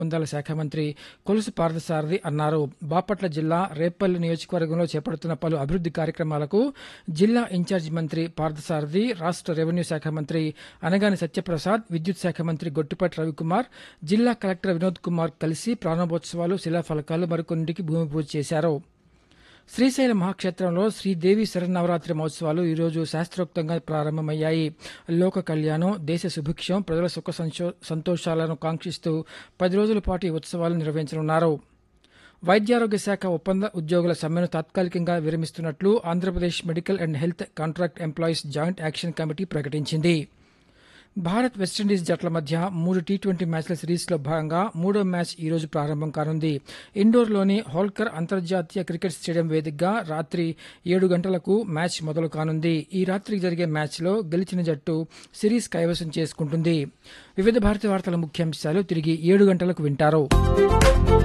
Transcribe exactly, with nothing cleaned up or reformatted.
జలవనరుల శాఖ మంత్రి కొలుసు పార్థసారథి అన్నారు. బాపట్ల జిల్లా రేపల్లి నియోజకవర్గంలో చేపడుతున్న పలు అభివృద్ది కార్యక్రమాలకు జిల్లా ఇన్ఛార్జి మంత్రి పార్థసారథి, రాష్ట్ర రెవెన్యూ శాఖ మంత్రి అనగాని సత్యప్రసాద్, విద్యుత్ శాఖ మంత్రి గొట్టిపాటి రవికుమార్, జిల్లా కలెక్టర్ వినోద్ కుమార్ కలిసి ప్రారంభోత్సవాలు, శిలాఫలకాలు మరికొన్నింటికి భూమి పూజ చేశారు. శ్రీశైల మహాక్షేత్రంలో శ్రీదేవి శరన్నవరాత్రి మహోత్సవాలు ఈరోజు శాస్త్రోక్తంగా ప్రారంభమయ్యాయి. లోక కళ్యాణం, దేశ సుభిక్షం, ప్రజల సుఖ సంతోషాలను కాంక్షిస్తూ పది రోజుల పాటు ఈ ఉత్సవాలు నిర్వహించనున్నారు. వైద్యారోగ్య శాఖ ఒప్పంద ఉద్యోగుల సమ్మెను తాత్కాలికంగా విరమిస్తున్నట్లు Andhra Pradesh medical and health contract employees joint action committee ప్రకటించింది. భారత్ వెస్టిండీస్ జట్ల మధ్య మూడు టీ ట్వంటీ మ్యాచ్ల సిరీస్లో భాగంగా మూడో మ్యాచ్ ఈ రోజు ప్రారంభం కానుంది. ఇండోర్లోని హోల్కర్ అంతర్జాతీయ క్రికెట్ స్టేడియం వేదికగా రాత్రి ఏడు గంటలకు మ్యాచ్ మొదలు కానుంది. ఈ రాత్రికి జరిగే మ్యాచ్లో గెలిచిన జట్టు సిరీస్ కైవసం చేసుకుంటుంది. వివిధ భారతి వార్తల ముఖ్యాంశాలు తిరిగి ఏడు గంటలకు వింటారు.